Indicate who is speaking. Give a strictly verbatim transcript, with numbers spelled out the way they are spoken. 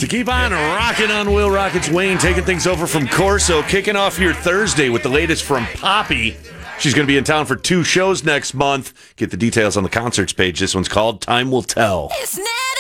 Speaker 1: To keep on rocking on Will Rockets, Wayne taking things over from Corso, kicking off your Thursday with the latest from Poppy. She's going to be in town for two shows next month. Get the details on the concerts page. This one's called Time Will Tell.
Speaker 2: It's not